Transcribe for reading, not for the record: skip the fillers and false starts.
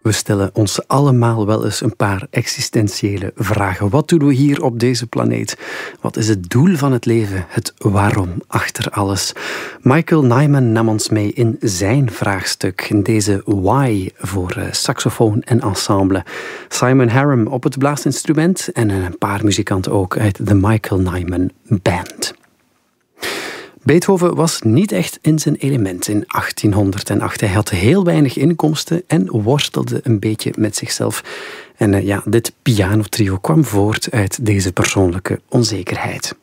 We stellen ons allemaal wel eens een paar existentiële vragen. Wat doen we hier op deze planeet? Wat is het doel van het leven? Het waarom achter alles? Michael Nyman nam ons mee in zijn vraagstuk, in deze Why voor saxofoon en ensemble. Simon Harum op het blaasinstrument en een paar muzikanten ook uit de Michael Nyman Band. Beethoven was niet echt in zijn element in 1808. Hij had heel weinig inkomsten en worstelde een beetje met zichzelf. En dit pianotrio kwam voort uit deze persoonlijke onzekerheid.